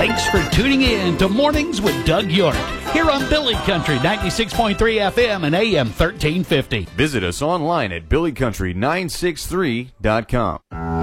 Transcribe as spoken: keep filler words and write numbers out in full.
Thanks for tuning in to Mornings with Doug York here on Billy Country ninety-six point three F M and A M thirteen fifty. Visit us online at billy country nine six three dot com.